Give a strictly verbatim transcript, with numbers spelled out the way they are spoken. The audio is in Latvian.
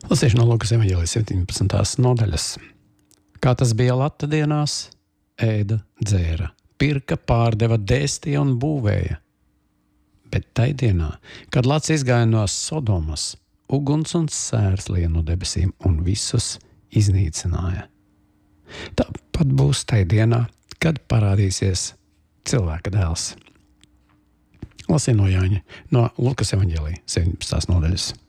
Lasīšu no Lukas evaņģēlijas septiņpadsmitās nodaļas. Kā tas bija lata dienās, ēda, dzēra, pirka, pārdeva, dēstīja un būvēja. Bet tai dienā, kad lats izgāja no Sodomas, uguns un sērs lien no debesīm un visus iznīcināja. Tāpat būs tai dienā, kad parādīsies cilvēka dēls. Lasīju no Jāņa, no Lukas evaņģēlija septiņpadsmitās nodaļas.